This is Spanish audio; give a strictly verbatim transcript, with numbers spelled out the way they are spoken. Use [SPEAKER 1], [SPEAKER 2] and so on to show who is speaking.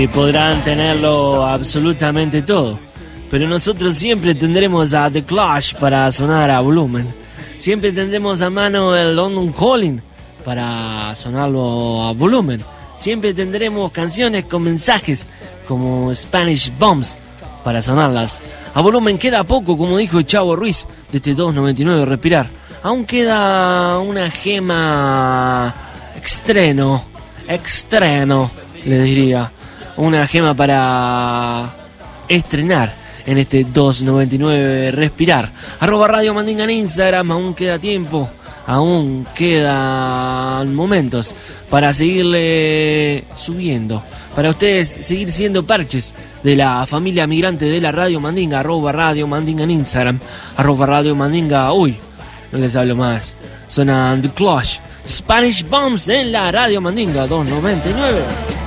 [SPEAKER 1] Y podrán tenerlo absolutamente todo, pero nosotros siempre tendremos a The Clash para sonar a volumen. Siempre tendremos a mano el London Calling para sonarlo a volumen. Siempre tendremos canciones con mensajes como Spanish Bombs para sonarlas a volumen. Queda poco, como dijo Chavo Ruiz, de este dos noventa y nueve Respirar. Aún queda una gema extreno, extreno, le diría. Una gema para estrenar en este dos noventa y nueve Respirar. Arroba Radio Mandinga en Instagram. Aún queda tiempo, aún quedan momentos para seguirle subiendo, para ustedes seguir siendo parches de la familia migrante de la Radio Mandinga. Arroba Radio Mandinga en Instagram. Arroba Radio Mandinga. Uy, no les hablo más. Suenan The Clash, Spanish Bombs en la Radio Mandinga dos noventa y nueve.